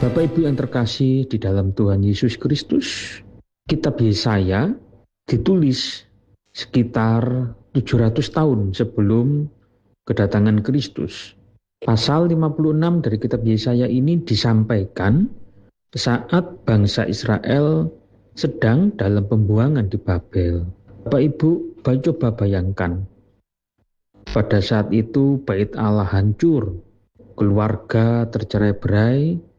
Bapak Ibu yang terkasih di dalam Tuhan Yesus Kristus, kitab Yesaya ditulis sekitar 700 tahun sebelum kedatangan Kristus. Pasal 56 dari kitab Yesaya ini disampaikan saat bangsa Israel sedang dalam pembuangan di Babel. Bapak Ibu, coba bayangkan, pada saat itu bait Allah hancur, keluarga tercerai-berai,